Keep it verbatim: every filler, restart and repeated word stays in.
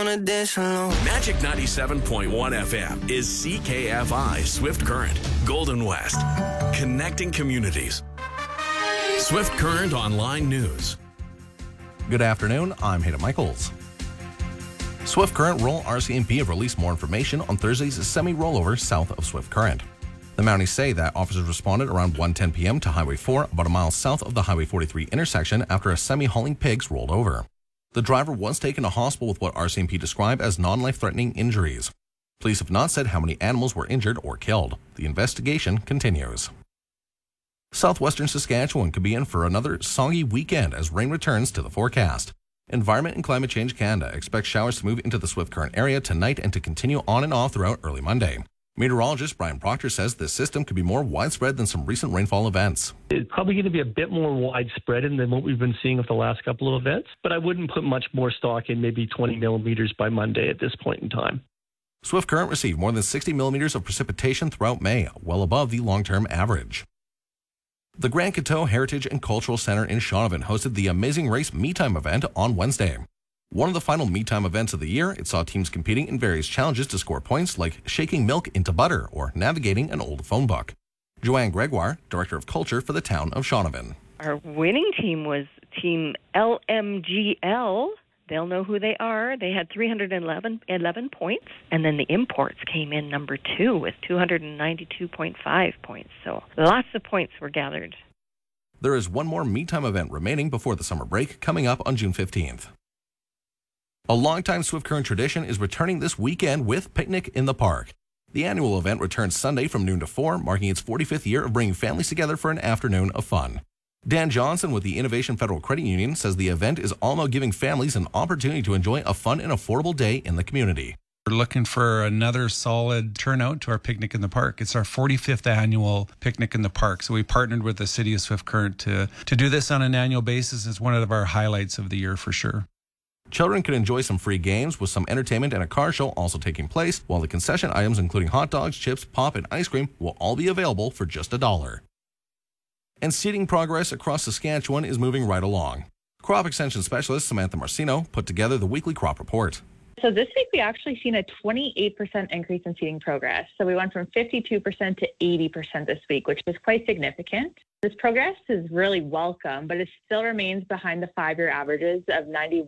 wanna dance alone. Magic ninety-seven point one F M is C K F I Swift Current, Golden West, connecting communities. Swift Current Online News. Good afternoon, I'm Hayden Michaels. Swift Current Rural R C M P have released more information on Thursday's semi-rollover south of Swift Current. The Mounties say that officers responded around one ten p.m. to Highway four, about a mile south of the Highway forty-three intersection after a semi-hauling pigs rolled over. The driver was taken to hospital with what R C M P described as non-life-threatening injuries. Police have not said how many animals were injured or killed. The investigation continues. Southwestern Saskatchewan could be in for another soggy weekend as rain returns to the forecast. Environment and Climate Change Canada expects showers to move into the Swift Current area tonight and to continue on and off throughout early Monday. Meteorologist Brian Proctor says this system could be more widespread than some recent rainfall events. It's probably going to be a bit more widespread than what we've been seeing with the last couple of events, but I wouldn't put much more stock in maybe twenty millimeters by Monday at this point in time. Swift Current received more than sixty millimeters of precipitation throughout May, well above the long-term average. The Grand Coteau Heritage and Cultural Center in Shaunavon hosted the Amazing Race Me Time event on Wednesday. One of the final Me Time events of the year, it saw teams competing in various challenges to score points like shaking milk into butter or navigating an old phone book. Joanne Gregoire, Director of Culture for the town of Shaunavon. Our winning team was Team L M G L. They'll know who they are. They had three hundred eleven, eleven points. And then the imports came in number two with two hundred ninety-two point five points. So lots of points were gathered. There is one more Me Time event remaining before the summer break, coming up on June fifteenth. A longtime Swift Current tradition is returning this weekend with Picnic in the Park. The annual event returns Sunday from noon to four, marking its forty-fifth year of bringing families together for an afternoon of fun. Dan Johnson with the Innovation Federal Credit Union says the event is all about giving families an opportunity to enjoy a fun and affordable day in the community. We're looking for another solid turnout to our Picnic in the Park. It's our forty-fifth annual Picnic in the Park. So we partnered with the City of Swift Current to, to do this on an annual basis. It's one of our highlights of the year for sure. Children can enjoy some free games with some entertainment and a car show also taking place, while the concession items including hot dogs, chips, pop, and ice cream will all be available for just a dollar. And seeding progress across Saskatchewan is moving right along. Crop Extension Specialist Samantha Marcino put together the weekly crop report. So this week we actually seen a twenty-eight percent increase in seeding progress. So we went from fifty-two percent to eighty percent this week, which is quite significant. This progress is really welcome, but it still remains behind the five-year averages of ninety-one